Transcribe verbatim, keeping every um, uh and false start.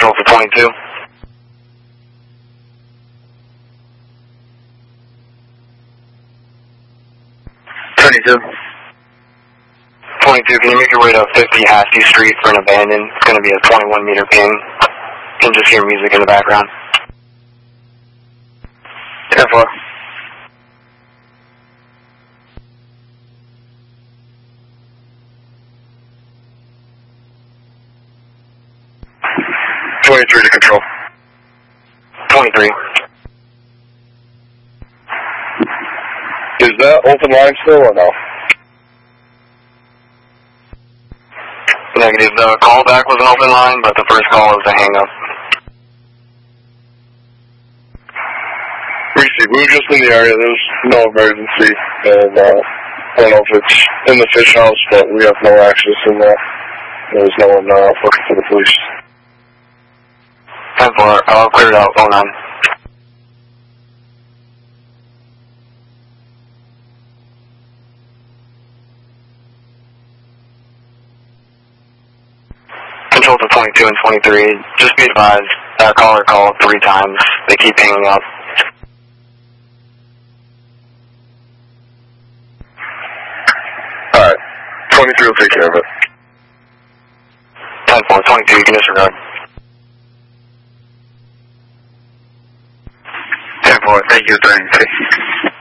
Control for twenty-two. twenty-two. twenty-two, can you make your way to fifty Hasty Street for an abandon? It's going to be a twenty-one meter ping. You can just hear music in the background. ten four. twenty-three to Control. twenty-three. Is that open line still or no? Negative. The callback was an open line, but the first call was a hang-up. Receive. We were just in the area. There's no emergency. And uh, I don't know if it's in the fish house, but we have no access in there. There's no one uh, looking for the police. ten four, I'll clear it out. oh nine. Control to twenty-two and twenty-three. Just be advised, that caller called three times. They keep hanging up. Alright. twenty-three will take care of it. ten four, twenty-two, you can disregard. ten four, thank you, thank you.